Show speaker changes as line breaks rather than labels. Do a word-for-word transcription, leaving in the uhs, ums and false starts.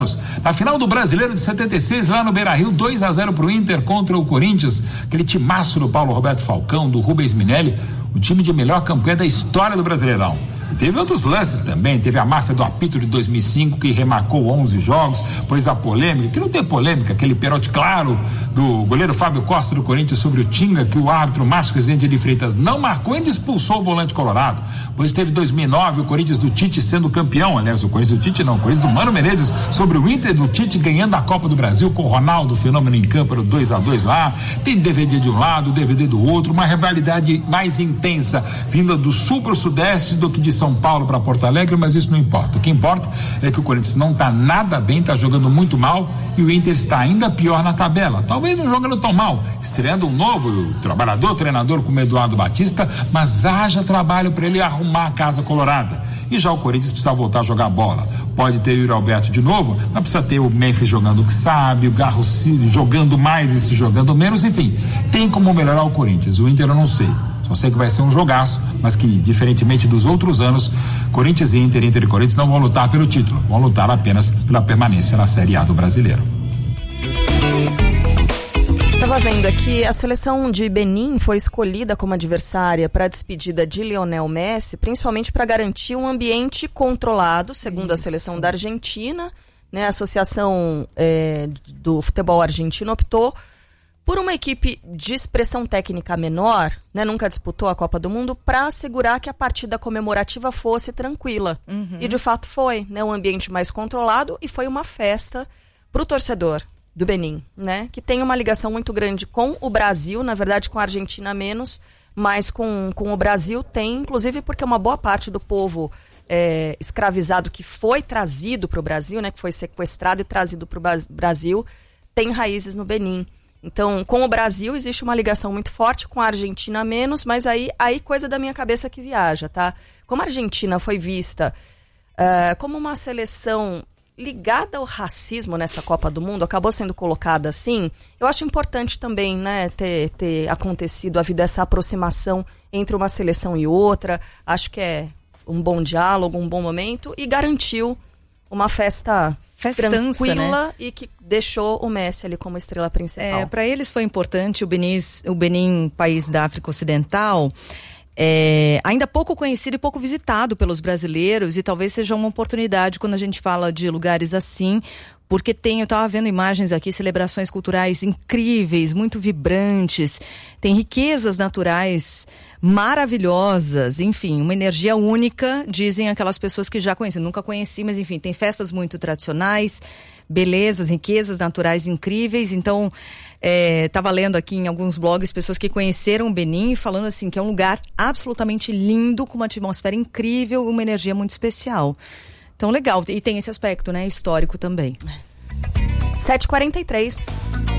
Na final do Brasileiro de setenta e seis, lá no Beira-Rio, dois a zero pro Inter contra o Corinthians, aquele timaço do Paulo Roberto Falcão, do Rubens Minelli, o time de melhor campanha da história do Brasileirão. E teve outros lances também, teve a máfia do apito de dois mil e cinco, que remarcou onze jogos, pois a polêmica, que não tem polêmica, aquele pênalti claro do goleiro Fábio Costa do Corinthians sobre o Tinga, que o árbitro Márcio Rezende de Freitas não marcou e ainda expulsou o volante colorado. Pois teve dois mil e nove, o Corinthians do Tite sendo campeão, aliás, o Corinthians do Tite não, o Corinthians do Mano Menezes sobre o Inter do Tite ganhando a Copa do Brasil com o Ronaldo, fenômeno em campo, era dois a dois lá, tem D V D de um lado, D V D do outro, uma rivalidade mais intensa, vinda do sul para o sudeste do que de São Paulo para Porto Alegre, mas isso não importa. O que importa é que o Corinthians não está nada bem, está jogando muito mal e o Inter está ainda pior na tabela. Talvez não jogando tão mal, estreando um novo trabalhador, treinador como Eduardo Batista, mas haja trabalho para ele arrumar a casa colorada. E já o Corinthians precisa voltar a jogar bola. Pode ter o Yuri Alberto de novo, mas precisa ter o Memphis jogando o que sabe, o Garro jogando mais e se jogando menos, enfim, tem como melhorar o Corinthians. O Inter eu não sei. Só sei que vai ser um jogaço, mas que, diferentemente dos outros anos, Corinthians e Inter, Inter e Corinthians não vão lutar pelo título, vão lutar apenas pela permanência na Série A do Brasileiro.
Estava vendo aqui, a seleção de Benin foi escolhida como adversária para a despedida de Lionel Messi, principalmente para garantir um ambiente controlado, segundo Isso. a seleção da Argentina, né? A Associação é, do Futebol Argentino optou por uma equipe de expressão técnica menor, né, nunca disputou a Copa do Mundo, para assegurar que a partida comemorativa fosse tranquila. Uhum. E de fato foi, né, um ambiente mais controlado e foi uma festa para o torcedor do Benin, né, que tem uma ligação muito grande com o Brasil, na verdade com a Argentina menos, mas com, com o Brasil tem, inclusive porque uma boa parte do povo é, escravizado que foi trazido para o Brasil, né, que foi sequestrado e trazido para o Brasil, tem raízes no Benin. Então, com o Brasil existe uma ligação muito forte, com a Argentina menos, mas aí, aí coisa da minha cabeça que viaja, tá? Como a Argentina foi vista uh, como uma seleção ligada ao racismo nessa Copa do Mundo, acabou sendo colocada assim, eu acho importante também, né, ter, ter acontecido, havido essa aproximação entre uma seleção e outra, acho que é um bom diálogo, um bom momento, e garantiu uma festa
Festança,
tranquila,
né?
E que deixou o Messi ali como estrela principal.
É, para eles foi importante, o Benin, o Benin, país da África Ocidental, é, ainda pouco conhecido e pouco visitado pelos brasileiros, e talvez seja uma oportunidade quando a gente fala de lugares assim, porque tem, eu estava vendo imagens aqui, celebrações culturais incríveis, muito vibrantes, tem riquezas naturais maravilhosas, enfim, uma energia única, dizem aquelas pessoas que já conhecem, nunca conheci, mas enfim, tem festas muito tradicionais, belezas, riquezas naturais incríveis. Então, estava é, lendo aqui em alguns blogs pessoas que conheceram o Benin, falando assim que é um lugar absolutamente lindo, com uma atmosfera incrível, uma energia muito especial. Então, legal, e tem esse aspecto, né, histórico também.
sete e quarenta e três